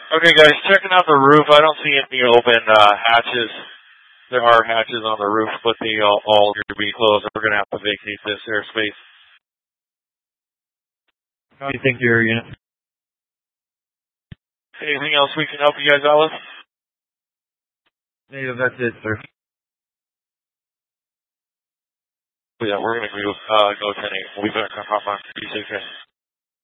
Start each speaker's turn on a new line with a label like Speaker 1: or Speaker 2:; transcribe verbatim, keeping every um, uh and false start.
Speaker 1: Okay, guys, checking out the roof. I don't see any open uh, hatches. There are hatches on the roof, but they all, all are going to be closed. We're going to have to vacate this airspace.
Speaker 2: How do you think your unit?
Speaker 1: Anything else we can help you guys out with?
Speaker 2: Native, that's it, sir.
Speaker 1: Yeah, we're going to go, uh, go ten eight. We'll be back on hotline. Be safe, guys.